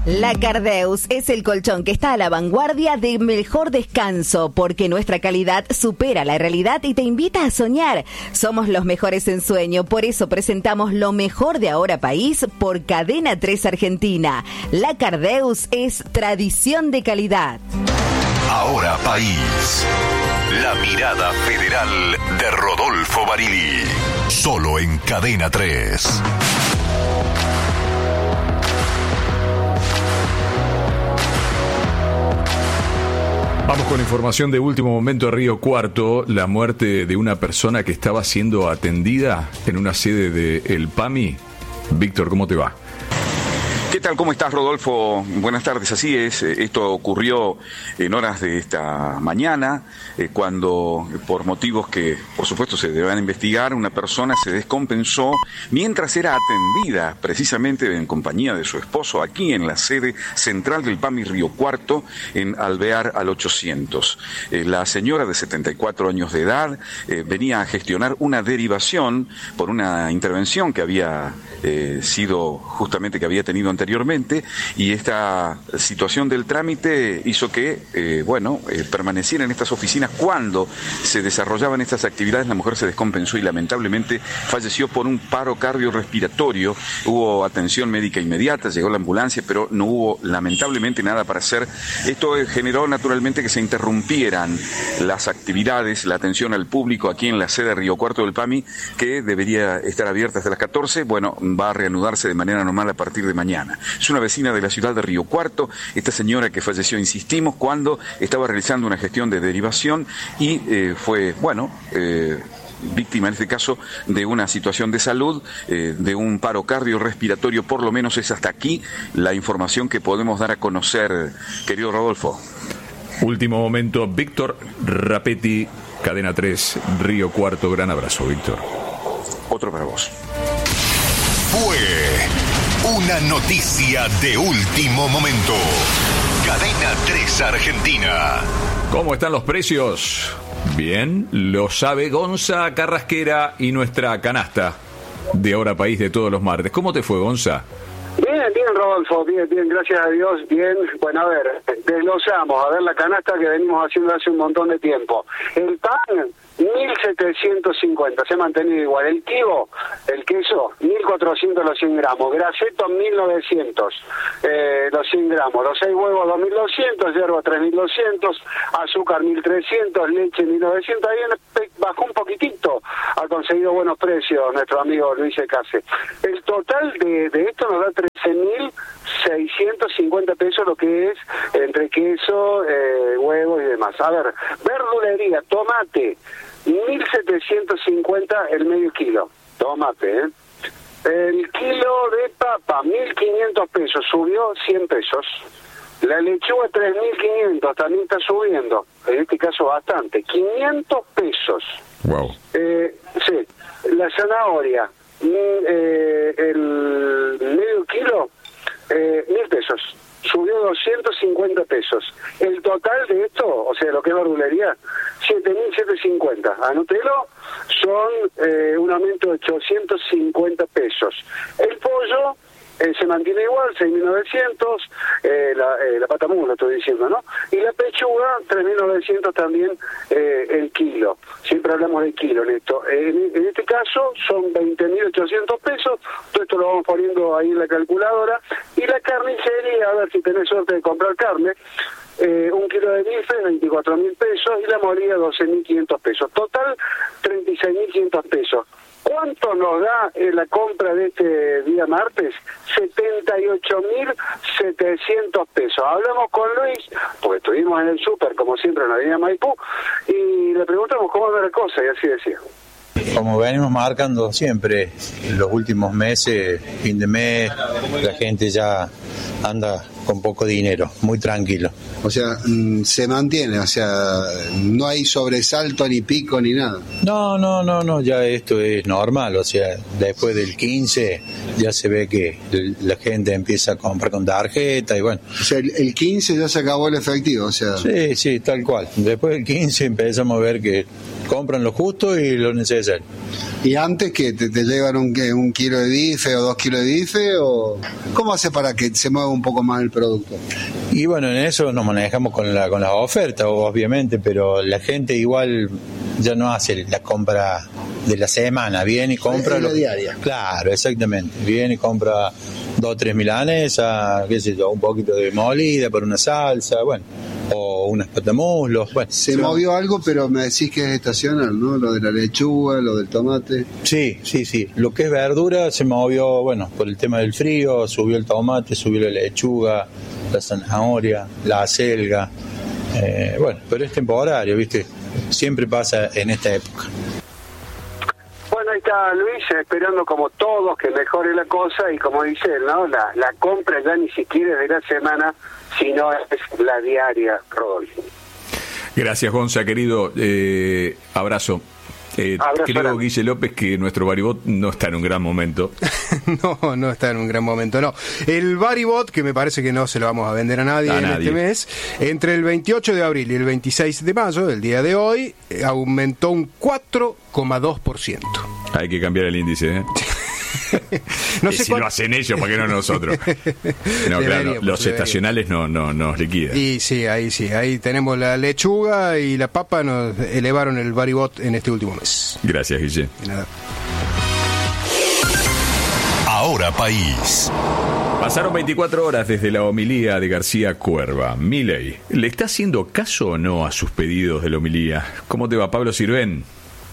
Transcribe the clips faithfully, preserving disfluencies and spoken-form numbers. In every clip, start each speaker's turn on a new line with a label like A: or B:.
A: La Cardeus es el colchón que está a la vanguardia de mejor descanso, porque nuestra calidad supera la realidad y te invita a soñar. Somos los mejores en sueño, por eso presentamos lo mejor de Ahora País por Cadena tres Argentina. La Cardeus es tradición de calidad.
B: Ahora País. La mirada federal de Rodolfo Barili. Solo en Cadena tres.
C: Vamos con información de último momento de Río Cuarto. La muerte de una persona que estaba siendo atendida en una sede de El PAMI. Víctor, ¿cómo te va?
D: ¿Qué tal? ¿Cómo estás, Rodolfo? Buenas tardes. Así es, esto ocurrió en horas de esta mañana, eh, cuando, por motivos que, por supuesto, se deberán investigar, una persona se descompensó mientras era atendida, precisamente en compañía de su esposo, aquí en la sede central del PAMI Río Cuarto, en Alvear al ochocientos. Eh, la señora de setenta y cuatro años de edad eh, venía a gestionar una derivación por una intervención que había eh, sido, justamente, que había tenido anteriormente, y esta situación del trámite hizo que, eh, bueno, eh, permaneciera en estas oficinas. Cuando se desarrollaban estas actividades, la mujer se descompensó y lamentablemente falleció por un paro cardiorrespiratorio. Hubo atención médica inmediata, llegó la ambulancia, pero no hubo lamentablemente nada para hacer. Esto generó naturalmente que se interrumpieran las actividades, la atención al público aquí en la sede Río Cuarto del PAMI, que debería estar abierta hasta las catorce, bueno, va a reanudarse de manera normal a partir de mañana. Es una vecina de la ciudad de Río Cuarto, esta señora que falleció, insistimos, cuando estaba realizando una gestión de derivación y eh, fue, bueno, eh, víctima en este caso de una situación de salud, eh, de un paro cardiorrespiratorio. Por lo menos es hasta aquí la información que podemos dar a conocer, querido Rodolfo.
C: Último momento, Víctor Rapetti, Cadena tres, Río Cuarto. Gran abrazo, Víctor.
D: Otro para vos.
B: Fue una noticia de último momento. Cadena tres Argentina.
C: ¿Cómo están los precios? Bien, lo sabe Gonza Carrasquera y nuestra canasta de Ahora País de todos los martes. ¿Cómo te fue, Gonza?
E: Bien, bien, Rodolfo, bien, bien, gracias a Dios, bien. Bueno, a ver, desglosamos, a ver la canasta que venimos haciendo hace un montón de tiempo. El pan, mil setecientos cincuenta, se ha mantenido igual. El kibo, el queso, mil cuatrocientos los cien gramos. Graseto, mil novecientos eh, los cien gramos. Los seis huevos, dos mil doscientos. Yerba, tres mil doscientos. Azúcar, mil trescientos. Leche, mil novecientos. Ahí bajó un poquitito. Ha conseguido buenos precios nuestro amigo Luis Ecase. El total de, de esto nos da trece mil seiscientos cincuenta pesos, lo que es entre queso, eh, huevos y demás. A ver, verdulería, tomate, mil setecientos cincuenta el medio kilo. Tomate, ¿eh? El kilo de papa, mil quinientos pesos, subió cien pesos. La lechuga, tres mil quinientos, también está subiendo. En este caso bastante, quinientos pesos.
C: Wow.
E: Eh, sí, la zanahoria, eh, el medio kilo, eh, mil pesos. Subió doscientos cincuenta pesos. El total de esto, o sea, lo que es verdulería, siete mil setecientos cincuenta. Anótelo, son eh, un aumento de ochocientos cincuenta pesos. El pollo eh, se mantiene igual, seis mil novecientos, eh, la, eh, la pata mula estoy diciendo, ¿no? Y la pechuga, tres mil novecientos también eh, el kilo. Siempre hablamos de kilo en esto. En, en este caso son veinte mil ochocientos pesos, todo esto lo vamos poniendo ahí en la calculadora. Y la carnicería, a ver si tenés suerte de comprar carne, eh, un kilo de bife, veinticuatro mil pesos, y la molida, doce mil quinientos pesos. Total, treinta y seis mil quinientos pesos. ¿Cuánto nos da eh, la compra de este día martes? setenta y ocho mil setecientos pesos. Hablamos con Luis, porque estuvimos en el súper, como siempre, en la avenida Maipú, y le preguntamos cómo era la cosa, y así decía.
F: Como venimos marcando siempre, en los últimos meses, fin de mes, la gente ya anda con poco dinero, muy tranquilo.
G: O sea, se mantiene, o sea, no hay sobresalto ni pico ni nada.
F: No, no, no, no, ya esto es normal, o sea, después del quince ya se ve que la gente empieza a comprar con tarjeta y bueno.
G: O sea, el, el quince ya se acabó el efectivo, o sea.
F: Sí, sí, tal cual. Después del quince empezamos a ver que compran lo justo y lo necesario.
G: ¿Y antes que te, te llevan un, ¿qué? un kilo de bife o dos kilos de bife? O ¿cómo hace para que se mueva un poco más el producto?
F: Y bueno, en eso nos manejamos con la con las ofertas, obviamente, pero la gente igual ya no hace la compra de la semana, viene y compra
G: es la
F: lo
G: diaria.
F: Claro, exactamente. Viene y compra dos o tres milanesas, qué sé yo, un poquito de molida por una salsa, bueno, o unas patamuslos, bueno.
G: Se movió algo, pero me decís que es estacional, ¿no? Lo de la lechuga, lo del tomate.
F: Sí, sí, sí. Lo que es verdura se movió, bueno, por el tema del frío, subió el tomate, subió la lechuga, la zanahoria, la acelga. Eh, bueno, pero es temporario, ¿viste? Siempre pasa en esta época.
E: Bueno, ahí está Luis, esperando como todos que mejore la cosa y como dice él, ¿no? La, la compra ya ni siquiera es de la semana, sino es la diaria, Rodolfo.
C: Gracias, Gonza, querido. Eh, abrazo. Eh,
E: Abrazo
C: creo,
E: grande.
C: Guille López, que nuestro Baribot no está en un gran momento.
H: No, no está en un gran momento, no. El Baribot, que me parece que no se lo vamos a vender a nadie
C: A
H: en
C: nadie.
H: este mes, entre el veintiocho de abril y el veintiséis de mayo, el día de hoy, eh, aumentó un cuatro coma dos por ciento.
C: Hay que cambiar el índice, ¿eh?
H: No
C: Y
H: sé
C: si
H: cuán-
C: lo hacen ellos, ¿por qué no nosotros? No, claro,
H: Deberíamos,
C: los
H: deberíamos.
C: estacionales no, no nos liquidan.
H: Y sí, ahí sí, ahí tenemos la lechuga y la papa, nos elevaron el Baribot en este último mes.
C: Gracias, Guille.
H: Y nada.
B: Ahora País.
C: Pasaron veinticuatro horas desde la homilía de García Cuerva. Milei, ¿le está haciendo caso o no a sus pedidos de la homilía? ¿Cómo te va, Pablo Sirven?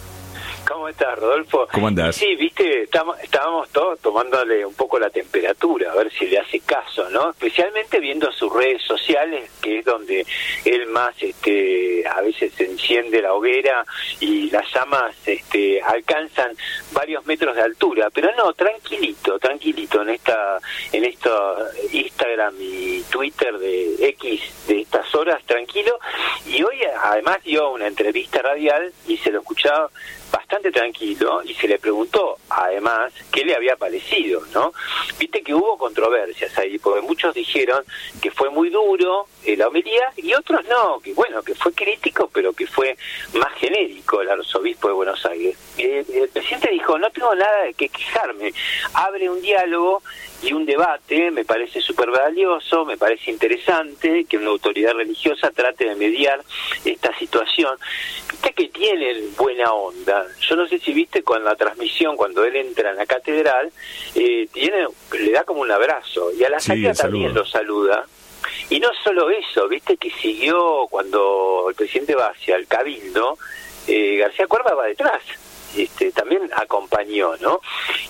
I: ¿Cómo estás, Rodolfo?
C: ¿Cómo andás?
I: Sí, viste, estamos, estábamos todos tomándole un poco la temperatura, a ver si le hace caso, ¿no? Especialmente viendo sus redes sociales, que es donde él más, este, a veces enciende la hoguera y las llamas, este, alcanzan varios metros de altura, pero no, tranquilito, tranquilito en esta, en esto Instagram y Twitter de X de estas horas, tranquilo. Y hoy además dio una entrevista radial y se lo escuchaba bastante tranquilo y se le preguntó además qué le había parecido, ¿no? Viste que hubo controversias ahí, porque muchos dijeron que fue muy duro eh, la homilía y otros no, que bueno, que fue crítico pero que fue más genérico el arzobispo de Buenos Aires. Eh, el presidente dijo, no tengo nada de qué quejarme, abre un diálogo y un debate, me parece súper valioso, me parece interesante que una autoridad religiosa trate de mediar esta situación. Viste que tienen buena onda. Yo no sé si viste con la transmisión, cuando él entra en la catedral, eh, tiene, le da como un abrazo, y a la
C: Sí,
I: salida
C: el
I: también
C: saludo.
I: lo saluda. Y no solo eso, viste que siguió cuando el presidente va hacia el Cabildo, eh, García Cuerva va detrás. Este, también acompañó, ¿no?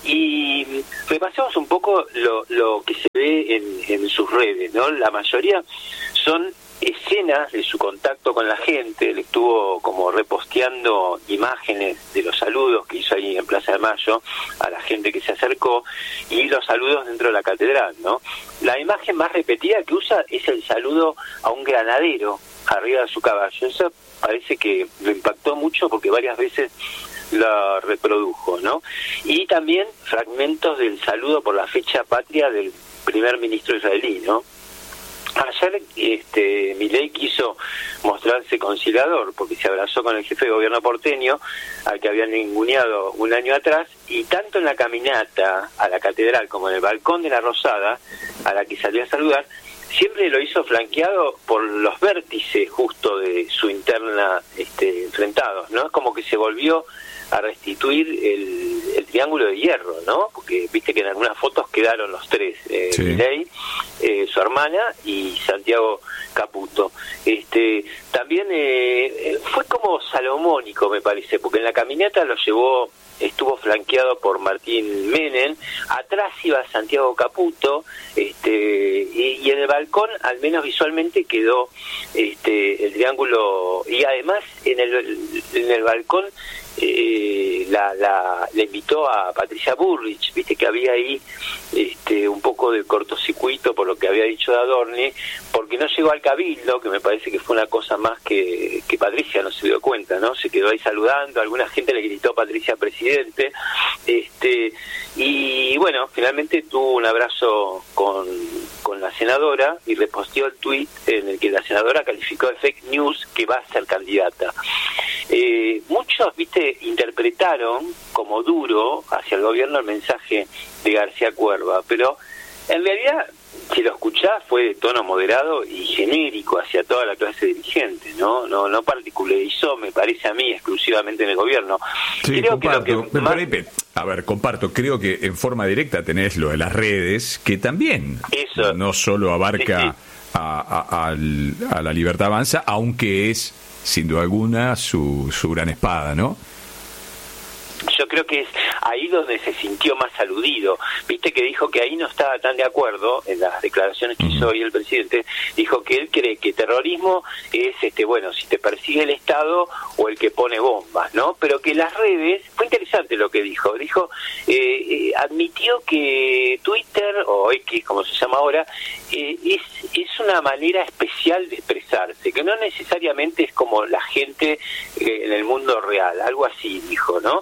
I: Y repasemos un poco lo, lo que se ve en, en sus redes, ¿no? La mayoría son escenas de su contacto con la gente. Él estuvo como reposteando imágenes de los saludos que hizo ahí en Plaza de Mayo a la gente que se acercó y los saludos dentro de la catedral, ¿no? La imagen más repetida que usa es el saludo a un granadero arriba de su caballo. Eso parece que lo impactó mucho porque varias veces la reprodujo, ¿no? Y también fragmentos del saludo por la fecha patria del primer ministro israelí, ¿no? Ayer este, Milei quiso mostrarse conciliador porque se abrazó con el jefe de gobierno porteño, al que habían ninguneado un año atrás, y tanto en la caminata a la catedral como en el balcón de la Rosada, a la que salió a saludar, siempre lo hizo flanqueado por los vértices justo de su interna este, enfrentados, ¿no? Es como que se volvió a restituir el, el triángulo de hierro, ¿no? Porque viste que en algunas fotos quedaron los tres, eh,
C: Sí.
I: Milei, eh, su hermana y Santiago Caputo. Este, también eh, fue como salomónico, me parece, porque en la caminata lo llevó, estuvo flanqueado por Martín Menem, atrás iba Santiago Caputo, este, y, y en el balcón, al menos visualmente, quedó este, el triángulo, y además en el, en el balcón eh, la, la, la invitó a Patricia Bullrich, viste que había ahí este, un poco de cortocircuito por lo que había dicho de Adorni, porque no llegó al cabildo, que me parece que fue una cosa más que, que Patricia no se dio cuenta, ¿no? Se quedó ahí saludando, alguna gente le gritó Patricia presidente, este y bueno, finalmente tuvo un abrazo con, con la senadora y reposteó el tuit en el que la senadora calificó de fake news que va a ser candidata. Eh, muchos, viste, interpretaron como duro hacia el gobierno el mensaje de García Cuerva, pero en realidad, si lo escuchás, fue de tono moderado y genérico hacia toda la clase dirigente, ¿no? No, no particularizó, me parece a mí, exclusivamente en el gobierno.
C: Sí,
I: Creo
C: comparto.
I: que lo que más...
C: A ver, comparto, creo que en forma directa tenés lo de las redes, que también
I: Eso.
C: no solo abarca
I: Sí, sí.
C: A, a, al- a la Libertad Avanza, aunque es, sin duda alguna, su, su gran espada, ¿no?
I: Yo creo que es ahí donde se sintió más aludido. Viste que dijo que ahí no estaba tan de acuerdo en las declaraciones que hizo hoy el presidente. Dijo que él cree que terrorismo es, este bueno, si te persigue el Estado o el que pone bombas, ¿no? Pero que las redes, fue interesante lo que dijo. Dijo, eh, eh, admitió que Twitter, o X como se llama ahora, eh, es, es una manera especial de expresarse, que no necesariamente es como la gente eh, en el mundo real, algo así dijo, ¿no?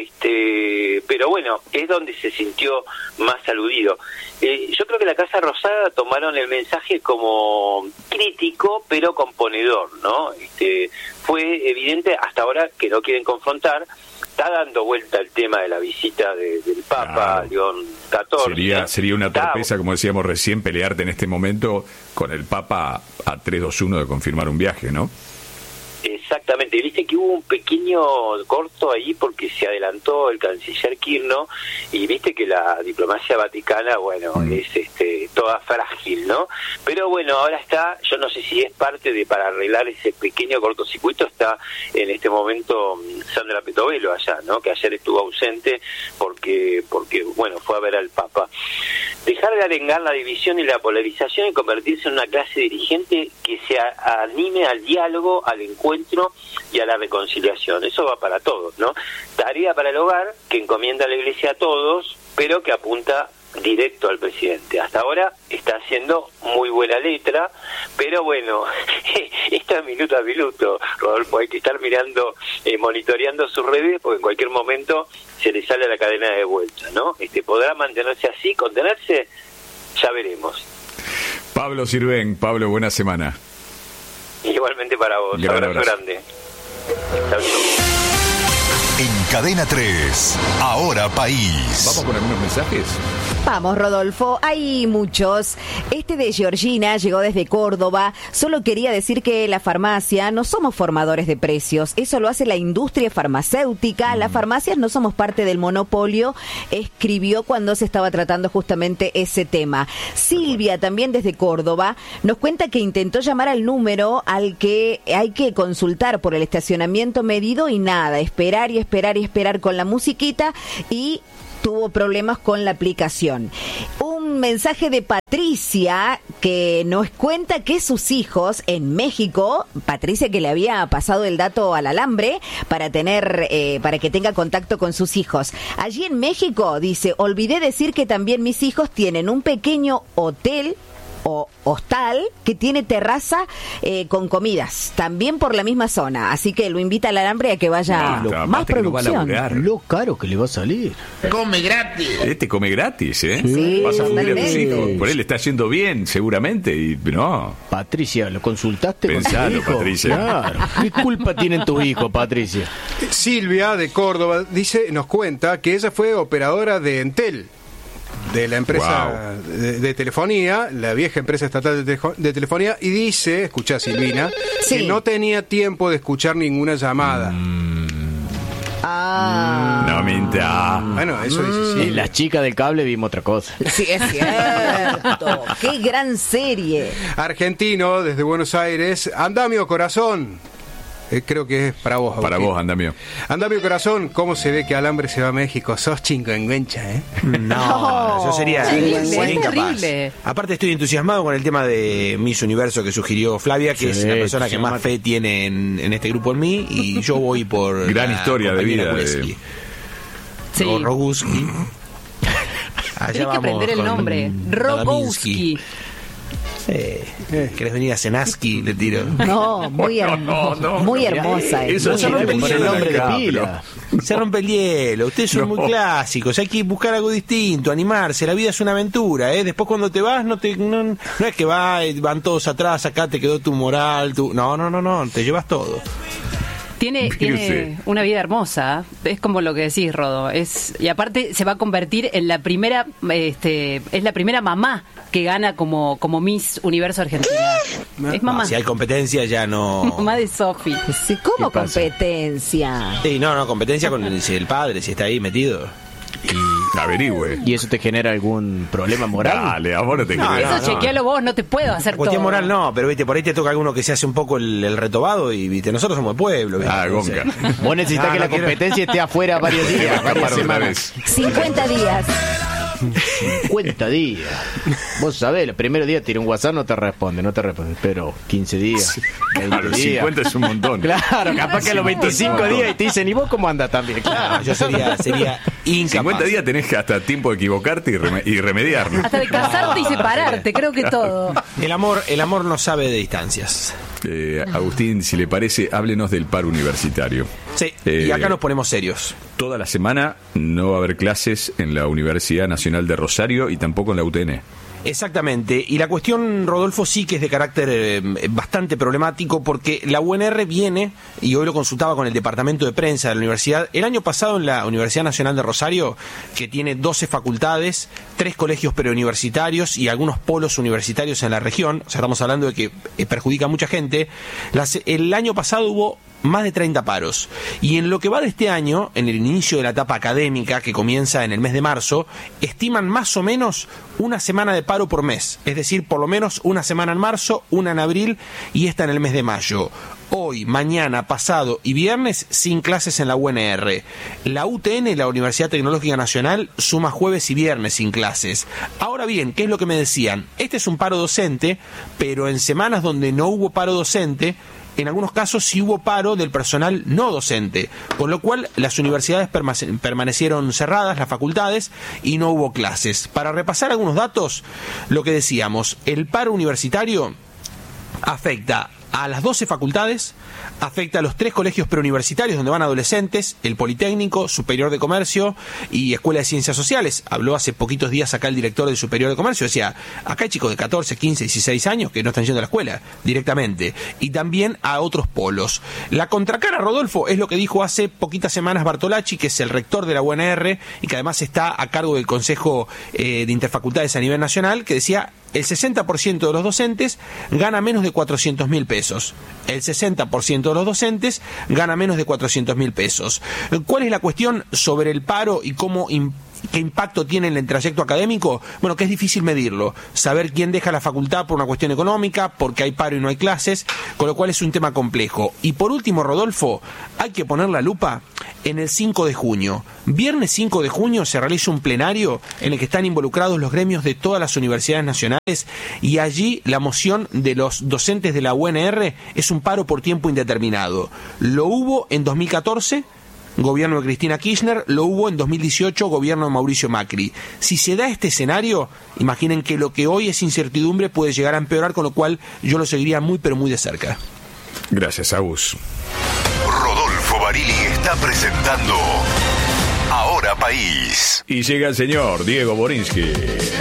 I: Este, pero bueno, es donde se sintió más aludido. Eh, yo creo que la Casa Rosada tomaron el mensaje como crítico, pero componedor, ¿no? Este, fue evidente hasta ahora que no quieren confrontar. Está dando vuelta el tema de la visita de, del Papa,
C: Claro.
I: León catorce.
C: Sería, sería una
I: Está-
C: torpeza, como decíamos recién, pelearte en este momento con el Papa a tres dos uno de confirmar un viaje, ¿no?
I: Exactamente, viste que hubo un pequeño corto ahí porque se adelantó el canciller Kirchner y viste que la diplomacia vaticana, bueno,
C: Mm.
I: es este toda frágil, ¿no? Pero bueno, ahora está, yo no sé si es parte de para arreglar ese pequeño cortocircuito, está en este momento mm, Sandra Petovelo allá, ¿no? Que ayer estuvo ausente porque, porque bueno, fue a ver al Papa. Dejar de arengar la división y la polarización y convertirse en una clase dirigente que se a- anime al diálogo, al encuentro y a la reconciliación. Eso va para todos, ¿no? Tarea para el hogar que encomienda a la Iglesia a todos, pero que apunta directo al presidente. Hasta ahora está haciendo muy buena letra, pero bueno, esto es minuto a minuto, Rodolfo, hay que estar mirando, eh, monitoreando sus redes, porque en cualquier momento se le sale la cadena de vuelta, ¿no? Este, ¿podrá mantenerse así, contenerse? Ya veremos.
C: Pablo Sirven, Pablo, buena semana.
I: Igualmente para vos,
C: Gran
I: abrazo,
C: abrazo.
I: grande. Chau, chau.
B: En Cadena tres, Ahora País.
C: Vamos con algunos mensajes.
A: Vamos, Rodolfo, hay muchos. Este de Georgina llegó desde Córdoba. Solo quería decir que la farmacia no somos formadores de precios. Eso lo hace la industria farmacéutica. Las farmacias no somos parte del monopolio. Escribió cuando se estaba tratando justamente ese tema. Silvia, también desde Córdoba, nos cuenta que intentó llamar al número al que hay que consultar por el estacionamiento medido y nada, esperar y esperar y esperar con la musiquita y tuvo problemas con la aplicación. Un mensaje de Patricia que nos cuenta que sus hijos en México, Patricia que le había pasado el dato al alambre para tener, eh, para que tenga contacto con sus hijos. Allí en México, dice, olvidé decir que también mis hijos tienen un pequeño hotel o hostal que tiene terraza eh, con comidas, también por la misma zona, así que lo invita al alambre a que vaya
C: Ah, está,
A: más
C: aparte que no va a
A: producción.
C: laburar.
H: Lo caro que le va a salir.
J: Come gratis.
C: Este come gratis, ¿eh?
A: Sí,
C: Vas a fundir a tus
A: totalmente.
C: hijos. Por él está yendo bien, seguramente. Y no.
H: Patricia, ¿lo consultaste con
C: Pensalo,
H: tu hijo?
C: Patricia.
H: Claro. ¿Qué culpa tienen tus hijos, Patricia? Silvia de Córdoba dice, nos cuenta que ella fue operadora de Entel, de la empresa de, de telefonía, la vieja empresa estatal de, telejo- de telefonía, y dice, escucha Silvina,
A: Sí.
H: que no tenía tiempo de escuchar ninguna llamada.
A: Ah,
C: No minta.
H: Bueno, eso dice
K: Y
H: Silvia.
K: las chicas del cable vimos otra cosa.
A: sí, es cierto. Qué gran serie.
H: Argentino, desde Buenos Aires, Andamio Corazón. eh, creo que es para vos.
C: Para
H: Agustín.
C: vos, Andamio.
H: Andamio Corazón, ¿cómo se ve que Alambre se va a México? Sos chingoenguencha, ¿eh?
J: No, yo sería,
L: Terrible,
J: sería incapaz.
L: terrible.
J: Aparte estoy entusiasmado con el tema de Miss Universo que sugirió Flavia, que
K: Sí,
J: es la persona
K: sí,
J: que
K: sí,
J: más
K: mate.
J: fe tiene en, en este grupo en mí, y yo voy por
C: Gran
J: la
C: historia de
J: compañera
C: vida de-
J: Wesley.
L: Sí.
J: O Roguski. Allá
L: Tenés que
J: vamos
L: aprender el
J: con
L: nombre.
J: Radaminsky.
L: Rogowski.
J: Eh, ¿Querés venir a Senaski? Le tiro.
A: No, muy, her-
C: No, no, no,
A: muy
C: no.
A: hermosa. es
C: Eso
A: muy
J: se rompe el
A: hermosa.
J: hielo.
K: nombre de
C: acá,
K: pila.
J: Se rompe el hielo, ustedes son
C: No.
J: muy clásicos, hay que buscar algo distinto, animarse, la vida es una aventura, ¿eh? Después cuando te vas, no te no, no es que va, eh, van todos atrás, acá te quedó tu moral, tu... No, no, no, no, te llevas todo.
L: Tiene,
C: Dice.
L: tiene una vida hermosa, es como lo que decís, Rodo. Es, y aparte se va a convertir en la primera, este, es la primera mamá que gana como, como Miss Universo Argentina. Es mamá.
J: No, si hay competencia ya no...
L: Mamá de Sofi.
A: Sí, ¿cómo
K: ¿Qué pasa?
A: competencia?
J: Sí, no, no, competencia con el, si el padre, si está ahí metido.
C: Averigüe.
K: ¿Y eso te genera algún problema moral?
C: Dale, amor, no te
J: No,
C: creas.
L: Eso
J: no.
L: chequealo vos, no te puedo hacer
J: Cuestión
L: todo.
J: moral no, pero viste, por ahí te toca alguno que se hace un poco el, el retobado y viste, nosotros somos el pueblo. ¿viste?
C: Ah,
J: Entonces-
C: gonca.
K: Vos necesitas
J: No,
K: que
J: no
K: la
J: quiero-
K: competencia esté afuera varios días, varias
C: Escapar otra
K: semanas.
C: vez.
A: cincuenta días.
K: cincuenta días. Vos sabés, el primer día tiré un WhatsApp, no te responde, no te responde. Pero quince días, veinte
C: A los
K: días.
C: cincuenta es un montón.
K: Claro, capaz que a los veinticinco días y te dicen, ¿y vos cómo andas también? Claro.
J: No, yo sería, sería incapaz.
C: cincuenta días tenés que hasta tiempo de equivocarte y, reme- y remediar. ¿no?
L: Hasta de casarte y separarte, creo que todo.
J: El amor, el amor no sabe de distancias.
C: Eh, Agustín, si le parece, háblenos del paro universitario.
J: Sí,
C: Eh,
J: y acá nos ponemos serios.
C: Toda la semana no va a haber clases en la Universidad Nacional de Rosario y tampoco en la U T N.
J: Exactamente, y la cuestión, Rodolfo, sí que es de carácter eh, bastante problemático porque la U N R viene, y hoy lo consultaba con el departamento de prensa de la universidad, el año pasado en la Universidad Nacional de Rosario, que tiene doce facultades, tres colegios preuniversitarios y algunos polos universitarios en la región, o sea, estamos hablando de que eh, perjudica a mucha gente, las, el año pasado hubo más de treinta paros. Y en lo que va de este año, en el inicio de la etapa académica, que comienza en el mes de marzo, estiman más o menos una semana de paro por mes. Es decir, por lo menos una semana en marzo, una en abril y esta en el mes de mayo. Hoy, mañana, pasado y viernes sin clases en la U N R. La U T N, la Universidad Tecnológica Nacional, suma jueves y viernes sin clases. Ahora bien, ¿qué es lo que me decían? Este es un paro docente, pero en semanas donde no hubo paro docente, en algunos casos sí hubo paro del personal no docente, con lo cual las universidades perma- permanecieron cerradas, las facultades, y no hubo clases. Para repasar algunos datos, lo que decíamos, el paro universitario afecta a las doce facultades, afecta a los tres colegios preuniversitarios donde van adolescentes, el Politécnico, Superior de Comercio y Escuela de Ciencias Sociales. Habló hace poquitos días acá el director del Superior de Comercio, decía, acá hay chicos de catorce, quince, dieciséis años que no están yendo a la escuela directamente, y también a otros polos. La contracara, Rodolfo, es lo que dijo hace poquitas semanas Bartolacci, que es el rector de la U N R y que además está a cargo del Consejo eh, de Interfacultades a nivel nacional, que decía, el sesenta por ciento de los docentes gana menos de cuatrocientos mil pesos. El sesenta por ciento de los docentes gana menos de cuatrocientos mil pesos. ¿Cuál es la cuestión sobre el paro y cómo im- qué impacto tiene en el trayecto académico? Bueno, que es difícil medirlo. Saber quién deja la facultad por una cuestión económica, porque hay paro y no hay clases, con lo cual es un tema complejo. Y por último, Rodolfo, hay que poner la lupa en el cinco de junio. Viernes cinco de junio se realiza un plenario en el que están involucrados los gremios de todas las universidades nacionales y allí la moción de los docentes de la U N R es un paro por tiempo indeterminado. Lo hubo en dos mil catorce, gobierno de Cristina Kirchner, lo hubo en dos mil dieciocho, gobierno de Mauricio Macri. Si se da este escenario, imaginen que lo que hoy es incertidumbre puede llegar a empeorar, con lo cual yo lo seguiría muy pero muy de cerca.
C: Gracias, Agus.
B: Rodolfo Barili está presentando Ahora País.
C: Y llega el señor Diego Borinsky.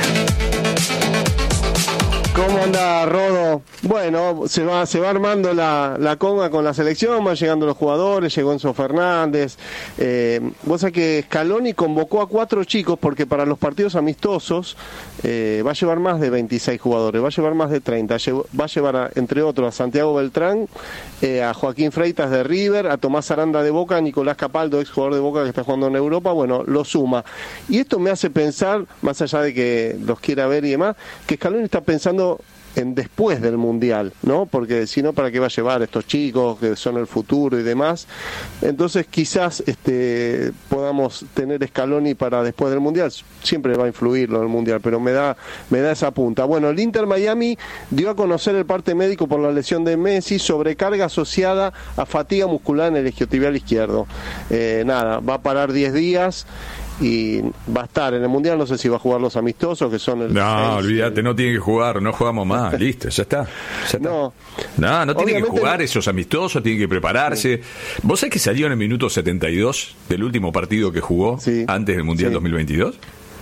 M: ¿Cómo anda, Rodo? Bueno, se va, se va armando la, la conga con la selección, van llegando los jugadores, llegó Enzo Fernández. Eh, vos sabés que Scaloni convocó a cuatro chicos porque para los partidos amistosos eh, va a llevar más de veintiséis jugadores, va a llevar más de treinta. Llevo, va a llevar, a, entre otros, a Santiago Beltrán, eh, a Joaquín Freitas de River, a Tomás Aranda de Boca, a Nicolás Capaldo, ex jugador de Boca que está jugando en Europa. Bueno, lo suma. Y esto me hace pensar, más allá de que los quiera ver y demás, que Scaloni está pensando pensando en después del Mundial, ¿no? Porque si no, ¿para qué va a llevar a estos chicos que son el futuro y demás? Entonces quizás este podamos tener Scaloni para después del Mundial. Siempre va a influir lo del Mundial, pero me da me da esa punta. Bueno, el Inter Miami dio a conocer el parte médico por la lesión de Messi, sobrecarga asociada a fatiga muscular en el isquiotibial izquierdo. Eh, nada, va a parar diez días y va a estar en el Mundial. No sé si va a jugar los amistosos, que son el...
C: No, olvídate, no tiene que jugar, no jugamos más, listo, ya está. Ya está.
M: No,
C: no, no tiene que jugar
M: no.
C: Esos amistosos, tiene que prepararse. Sí. ¿Vos sabés que salió en el minuto setenta y dos del último partido que jugó sí. antes del Mundial sí. dos mil veintidós?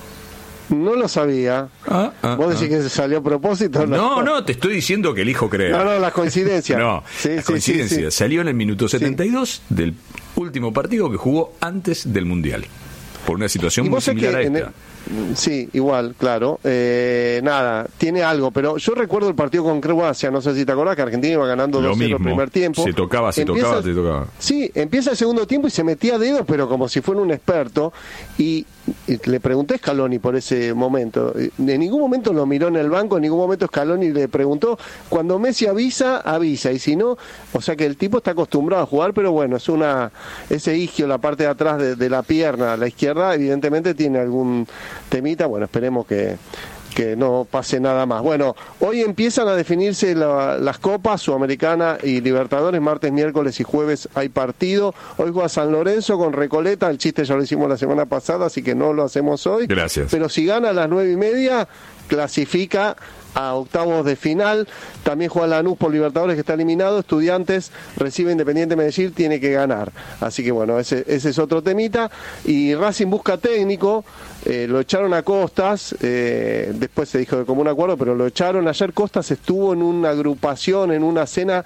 M: No lo sabía. Ah, ah, ¿Vos decís ah. que se salió a propósito?
C: No, no, no, te estoy diciendo que elijo creer.
M: No, no, las coincidencias.
C: no,
M: sí,
C: las
M: sí,
C: coincidencias.
M: Sí, sí.
C: Salió en el minuto setenta y dos sí. del último partido que jugó antes del Mundial. Por una situación muy similar a esta.
M: El, sí, igual, claro. Eh, nada, tiene algo, pero yo recuerdo el partido con Croacia, no sé si te acordás, que Argentina iba ganando dos cero el primer tiempo.
C: Se tocaba, se empieza, tocaba, se tocaba.
M: Sí, empieza el segundo tiempo y se metía dedos, pero como si fuera un experto. Y, y le pregunté a Scaloni por ese momento. En ningún momento lo miró en el banco, en ningún momento Scaloni le preguntó. Cuando Messi avisa, avisa. Y si no, o sea que el tipo está acostumbrado a jugar, pero bueno, es una ese isquio, la parte de atrás de, de la pierna, la izquierda, evidentemente tiene algún temita. Bueno, esperemos que que no pase nada más. Bueno, hoy empiezan a definirse la, las copas Sudamericana y Libertadores, martes, miércoles y jueves hay partido. Hoy juega San Lorenzo con Recoleta, el chiste ya lo hicimos la semana pasada, así que no lo hacemos hoy.
C: Gracias.
M: Pero si gana a las nueve y media, clasifica a octavos de final. También juega Lanús por Libertadores, que está eliminado. Estudiantes recibe Independiente Medellín, tiene que ganar. Así que bueno, ese, ese es otro temita. Y Racing busca técnico, eh, lo echaron a Costas, eh, después se dijo de común acuerdo, pero lo echaron. Ayer Costas estuvo en una agrupación, en una cena,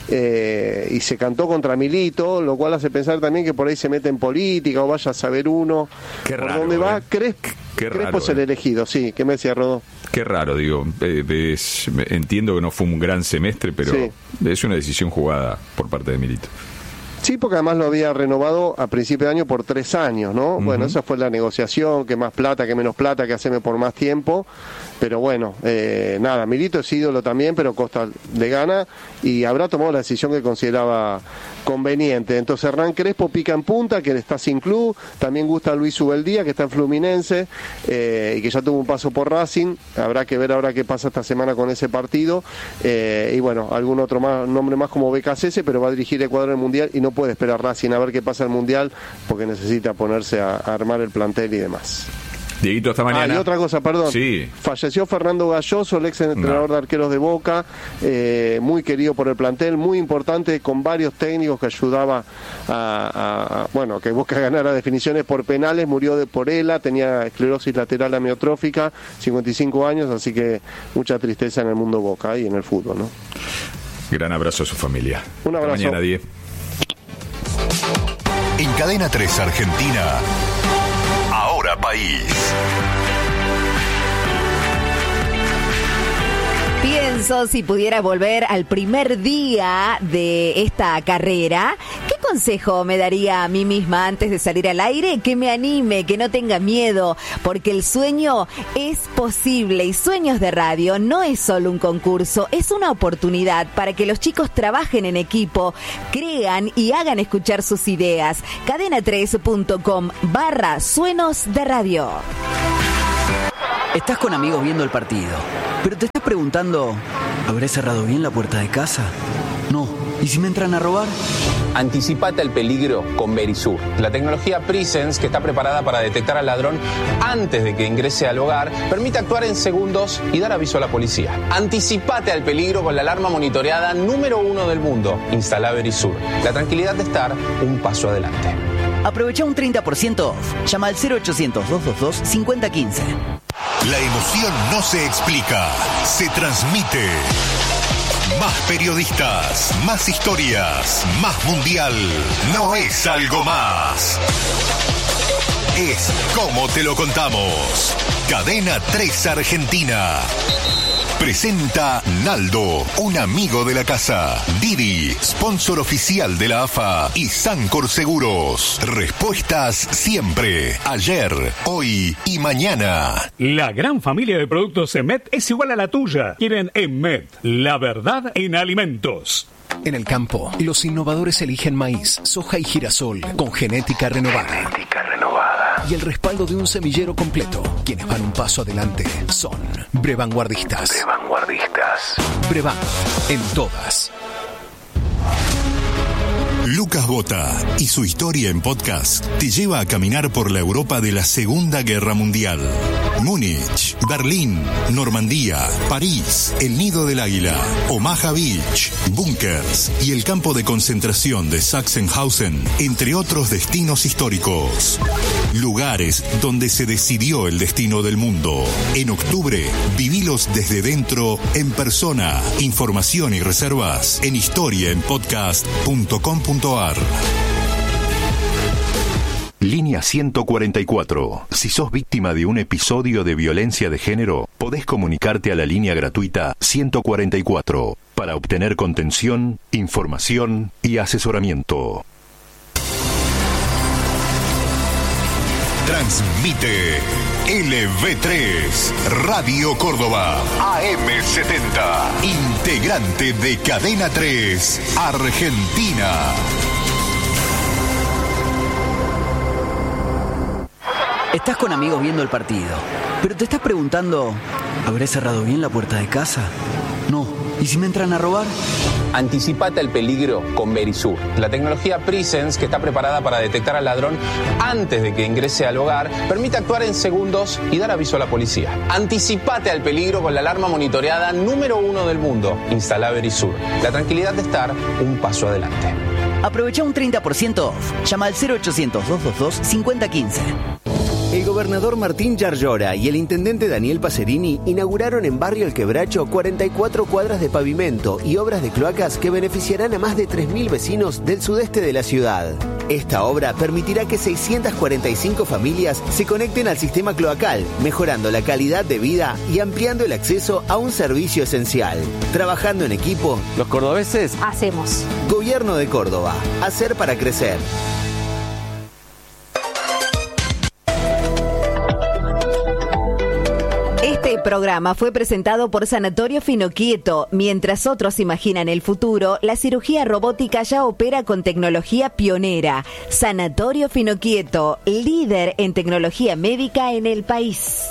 M: eh, y se cantó contra Milito, lo cual hace pensar también que por ahí se mete en política, o vaya a saber uno
C: Qué
M: por
C: raro,
M: dónde va.
C: eh.
M: Crespo,
C: Qué
M: Crespo
C: raro,
M: es el
C: eh.
M: elegido, sí. ¿Qué me decía Rodó?
C: Qué raro, digo. Eh, es, entiendo que no fue un gran semestre, pero sí. es una decisión jugada por parte de Milito.
M: Sí, porque además lo había renovado a principio de año por tres años, ¿no? Uh-huh. Bueno, esa fue la negociación, que más plata, que menos plata, que hacerme por más tiempo. Pero bueno, eh, nada, Milito es ídolo también, pero Costa le gana y habrá tomado la decisión que consideraba conveniente. Entonces Hernán Crespo pica en punta, que está sin club. También gusta Luis Ubeldía, que está en Fluminense, eh, y que ya tuvo un paso por Racing. Habrá que ver ahora qué pasa esta semana con ese partido. Eh, y bueno, algún otro más, nombre más como B K C S, pero va a dirigir Ecuador en el Mundial y no puede esperar Racing a ver qué pasa en el Mundial, porque necesita ponerse a, a armar el plantel y demás.
C: Dieguito, hasta mañana.
M: Ah, y otra cosa, perdón.
C: Sí.
M: Falleció Fernando Galloso, el ex entrenador no. de arqueros de Boca, eh, muy querido por el plantel, muy importante, con varios técnicos que ayudaba a, a bueno, que Boca ganara definiciones por penales. Murió de porela, tenía esclerosis lateral amiotrófica, cincuenta y cinco años, así que mucha tristeza en el mundo Boca y en el fútbol, ¿no?
C: Gran abrazo a su familia.
M: Un abrazo.
C: Hasta mañana, diez.
B: En Cadena tres Argentina, Ahora País.
A: Pienso, si pudiera volver al primer día de esta carrera, ¿qué consejo me daría a mí misma antes de salir al aire? Que me anime, que no tenga miedo, porque el sueño es posible y Sueños de Radio no es solo un concurso, es una oportunidad para que los chicos trabajen en equipo, crean y hagan escuchar sus ideas. cadena tres punto com barra Sueños de Radio.
N: Estás con amigos viendo el partido, pero te estás preguntando, ¿habré cerrado bien la puerta de casa? No. ¿Y si me entran a robar?
O: Anticipate al peligro con Verisur, la tecnología Presence que está preparada para detectar al ladrón antes de que ingrese al hogar, permite actuar en segundos y dar aviso a la policía. Anticipate al peligro con la alarma monitoreada número uno del mundo. Instala Verisur, la tranquilidad de estar un paso adelante.
N: Aprovecha un treinta por ciento off. Llama al cero ochocientos, doscientos veintidós, cincuenta quince.
B: La emoción no se explica, se transmite. Más periodistas, más historias, más mundial. No es algo más. Es como te lo contamos. Cadena tres Argentina presenta Naldo, un amigo de la casa. Didi, sponsor oficial de la A F A y Sancor Seguros. Respuestas siempre, ayer, hoy y mañana.
P: La gran familia de productos Emet es igual a la tuya. Quieren Emet, la verdad en alimentos.
Q: En el campo, los innovadores eligen maíz, soja y girasol con genética renovada.
B: Genética renovada.
Q: Y el respaldo de un semillero completo. Quienes van un paso adelante son Brevanguardistas.
B: Brevanguardistas.
Q: Brevan, en todas.
B: Lucas Bota y su historia en podcast te lleva a caminar por la Europa de la Segunda Guerra Mundial. Múnich, Berlín, Normandía, París, el Nido del Águila, Omaha Beach, búnkers y el campo de concentración de Sachsenhausen, entre otros destinos históricos. Lugares donde se decidió el destino del mundo. En octubre, vivilos desde dentro, en persona. Información y reservas en historia en podcast punto com punto a r. Línea ciento cuarenta y cuatro. Si sos víctima de un episodio de violencia de género, podés comunicarte a la línea gratuita ciento cuarenta y cuatro para obtener contención, información y asesoramiento. Transmite L V tres, Radio Córdoba, A M setenta, integrante de Cadena tres, Argentina.
N: Estás con amigos viendo el partido, pero te estás preguntando, ¿habré cerrado bien la puerta de casa? No. ¿Y si me entran a robar?
O: Anticipate al peligro con Verisur, la tecnología Presence que está preparada para detectar al ladrón antes de que ingrese al hogar, permite actuar en segundos y dar aviso a la policía. Anticipate al peligro con la alarma monitoreada número uno del mundo. Instala Verisur, la tranquilidad de estar un paso adelante.
N: Aprovecha un treinta por ciento off. Llama al cero ochocientos, dos dos dos, cinco cero uno cinco.
R: El gobernador Martín Yarlora y el intendente Daniel Pacerini inauguraron en Barrio El Quebracho cuarenta y cuatro cuadras de pavimento y obras de cloacas que beneficiarán a más de tres mil vecinos del sudeste de la ciudad. Esta obra permitirá que seiscientas cuarenta y cinco familias se conecten al sistema cloacal, mejorando la calidad de vida y ampliando el acceso a un servicio esencial. Trabajando en equipo, los cordobeses
S: hacemos.
R: Gobierno de Córdoba. Hacer para crecer.
A: Este programa fue presentado por Sanatorio Finoquieto. Mientras otros imaginan el futuro, la cirugía robótica ya opera con tecnología pionera. Sanatorio Finoquieto, líder en tecnología médica en el país.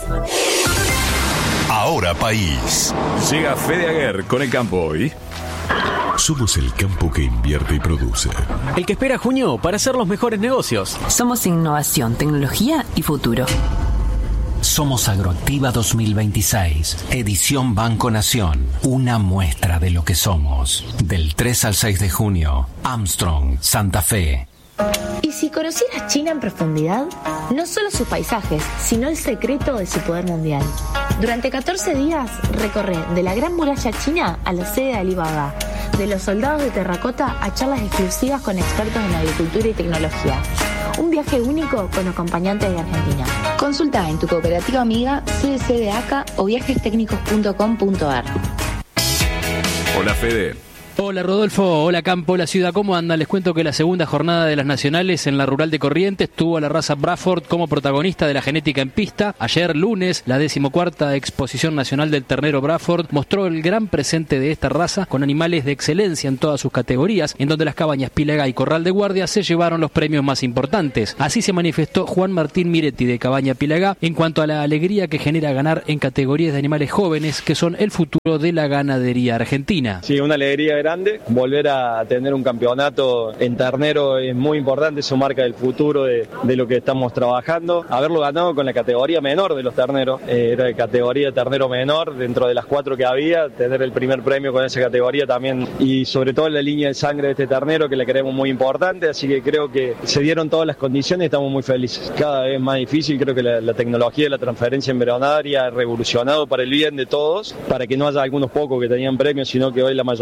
B: Ahora país.
C: Llega Fede Aguer con el campo hoy.
B: Somos el campo que invierte y produce.
T: El que espera junio para hacer los mejores negocios.
U: Somos innovación, tecnología y futuro.
V: Somos Agroactiva dos mil veintiséis, edición Banco Nación, una muestra de lo que somos. Del tres al seis de junio, Armstrong, Santa Fe.
W: ¿Y si conocieras China en profundidad? No solo sus paisajes, sino el secreto de su poder mundial. Durante catorce días recorre de la Gran Muralla China a la sede de Alibaba, de los soldados de terracota a charlas exclusivas con expertos en agricultura y tecnología. Un viaje único con acompañantes de Argentina. Consulta en tu cooperativa amiga C D C de A C A o viajes técnicos punto com punto a r.
C: Hola Fede.
T: Hola Rodolfo, hola Campo, hola Ciudad, ¿cómo andan? Les cuento que la segunda jornada de las nacionales en la rural de Corrientes tuvo a la raza Braford como protagonista de la genética en pista. Ayer lunes, la decimocuarta exposición nacional del ternero Braford mostró el gran presente de esta raza con animales de excelencia en todas sus categorías, en donde las cabañas Pilegá y Corral de Guardia se llevaron los premios más importantes. Así se manifestó Juan Martín Miretti de Cabaña Pilegá en cuanto a la alegría que genera ganar en categorías de animales jóvenes que son el futuro de la ganadería argentina.
X: Sí, una alegría grande. Volver a tener un campeonato en ternero es muy importante, es una marca del futuro de, de lo que estamos trabajando. Haberlo ganado con la categoría menor de los terneros, eh, era de categoría ternero menor, dentro de las cuatro que había, tener el primer premio con esa categoría también, y sobre todo en la línea de sangre de este ternero que le creemos muy importante, así que creo que se dieron todas las condiciones y estamos muy felices. Cada vez más difícil, creo que la, la tecnología de la transferencia embrionaria ha revolucionado para el bien de todos, para que no haya algunos pocos que tenían premios, sino que hoy la mayoría con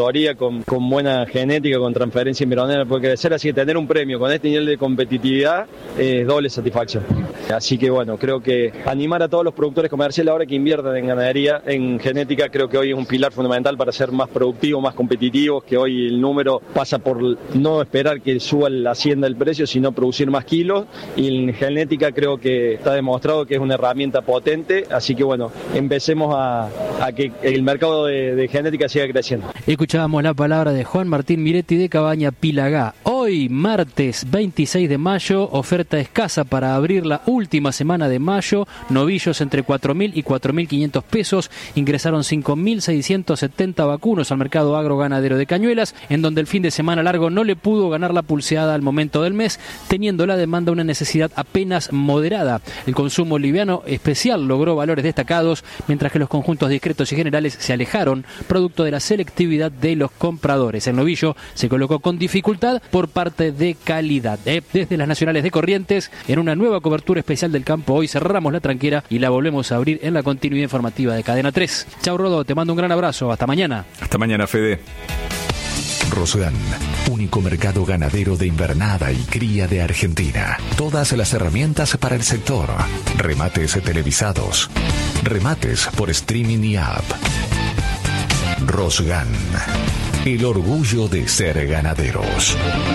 X: con, con buena genética, con transferencia embrional puede crecer, así que tener un premio con este nivel de competitividad es doble satisfacción. Así que bueno, creo que animar a todos los productores comerciales ahora que inviertan en ganadería, en genética, creo que hoy es un pilar fundamental para ser más productivos, más competitivos, que hoy el número pasa por no esperar que suba la hacienda el precio, sino producir más kilos, y en genética creo que está demostrado que es una herramienta potente, así que bueno, empecemos a, a que el mercado de, de genética siga creciendo.
T: Escuchábamos la palabra de Juan Martín Miretti de Cabaña Pilagá. Hoy, martes veintiséis de mayo, oferta escasa para abrir la última semana de mayo, novillos entre cuatro mil y cuatro mil quinientos pesos, ingresaron cinco mil seiscientos setenta vacunos al mercado agroganadero de Cañuelas, en donde el fin de semana largo no le pudo ganar la pulseada al momento del mes, teniendo la demanda una necesidad apenas moderada. El consumo liviano especial logró valores destacados, mientras que los conjuntos discretos y generales se alejaron, producto de la selectividad de los compradores. El novillo se colocó con dificultad por parte de calidad. Eh, desde las nacionales de Corrientes, en una nueva cobertura especial del campo, hoy cerramos la tranquera y la volvemos a abrir en la continuidad informativa de Cadena tres. Chau, Rodo, te mando un gran abrazo. Hasta mañana.
C: Hasta mañana, Fede.
B: Rosgan, único mercado ganadero de invernada y cría de Argentina. Todas las herramientas para el sector. Remates televisados. Remates por streaming y app. Rosgan, el orgullo de ser ganaderos.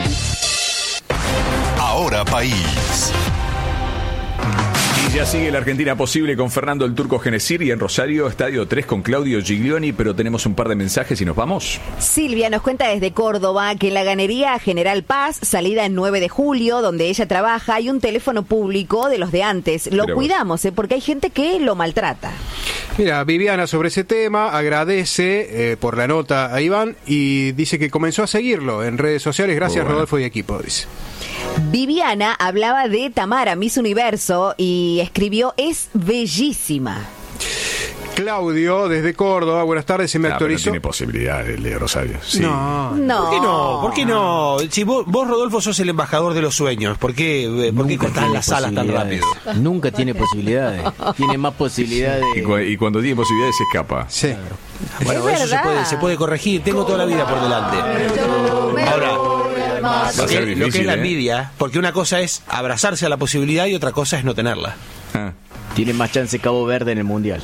B: Ahora País.
C: Y ya sigue la Argentina Posible con Fernando el Turco Genesir, y en Rosario, Estadio tres con Claudio Giglioni, pero tenemos un par de mensajes y nos vamos.
A: Silvia nos cuenta desde Córdoba que en la ganería General Paz, salida en nueve de julio, donde ella trabaja, hay un teléfono público de los de antes. Lo pero cuidamos, ¿eh? Porque hay gente que lo maltrata.
H: Mira, Viviana sobre ese tema agradece eh, por la nota a Iván y dice que comenzó a seguirlo en redes sociales. Gracias, bueno. Rodolfo y equipo, dice.
A: Viviana hablaba de Tamara, Miss Universo, y escribió: es bellísima.
H: Claudio, desde Córdoba, buenas tardes, se me
C: no,
H: actualizó.
C: No tiene posibilidad el de Rosario. Sí.
J: No, no. ¿Por qué no? ¿Por qué no? Si vos, vos, Rodolfo, sos el embajador de los sueños, ¿por qué, por qué cortás las alas tan rápido?
K: Nunca tiene posibilidades. Tiene más posibilidades.
C: Y, cu y cuando tiene posibilidades se escapa.
H: Sí.
J: Bueno, eso se puede, se puede corregir. Tengo toda la vida por delante. Ahora, lo que, difícil, lo que es la envidia, ¿eh? Porque una cosa es abrazarse a la posibilidad y otra cosa es no tenerla.
K: Ah. Tiene más chance Cabo Verde en el Mundial.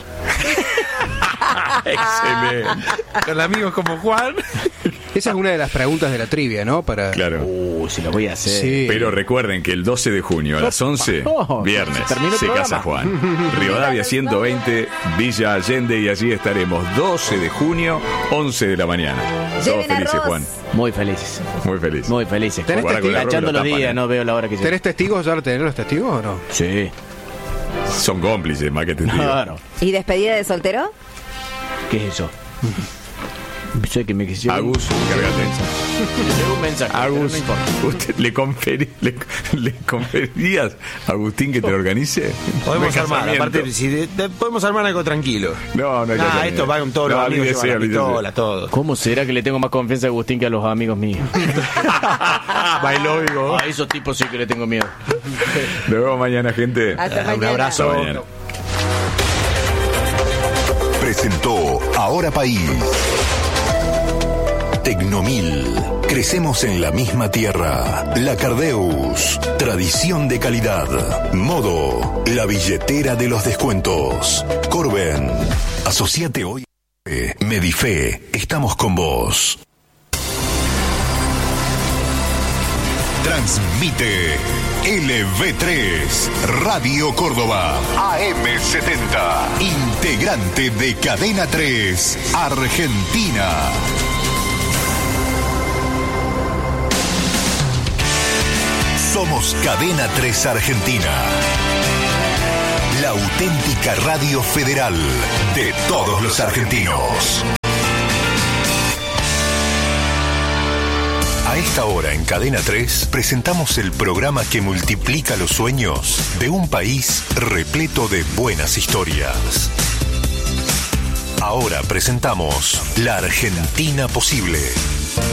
J: Excelente. Con amigos como Juan.
H: Esa es una de las preguntas de la trivia, ¿no? Para...
C: Claro.
K: Uh, si lo voy a hacer.
C: Sí. Pero recuerden que el doce de junio a las once, oh, viernes, se, se casa Juan. Rivadavia ciento veinte, Villa Allende, y allí estaremos doce de junio, once de la mañana. Todos felices, Juan.
K: Muy felices.
C: Muy felices.
K: Muy felices.
H: ¿Tenés testigos?
K: Echando los días, no veo la hora que se...
H: ¿Tenés testigos? ¿Ya tenés los testigos o no?
K: Sí.
C: Son cómplices, más que testigos.
K: Claro.
A: ¿Y despedida de soltero?
K: ¿Qué es eso? Sé que me quisieron.
C: Agus, cargate.
K: Le un mensaje.
C: Agus, no ¿usted le, conferi, le, le conferías a Agustín que te lo organice?
J: Podemos armar, aparte, si de, de, podemos armar algo tranquilo.
C: No, no,
J: nah, esto va con todos no, los amigos, desea, la pistola, todo.
K: ¿Cómo será que le tengo más confianza a Agustín que a los amigos míos?
J: Bailó, digo.
K: A esos tipos sí que le tengo miedo.
C: Nos vemos mañana, gente.
A: Hasta
C: Un
A: mañana.
C: abrazo. Hasta mañana.
B: Presentó Ahora País. Tecnomil. Crecemos en la misma tierra. La Cardeus. Tradición de calidad. Modo. La billetera de los descuentos. Corben. Asociate hoy. Medife. Estamos con vos. Transmite L V tres Radio Córdoba A M setenta, integrante de Cadena tres Argentina. Somos Cadena tres Argentina, la auténtica radio federal de todos los argentinos. A esta hora en Cadena tres presentamos el programa que multiplica los sueños de un país repleto de buenas historias. Ahora presentamos La Argentina Posible.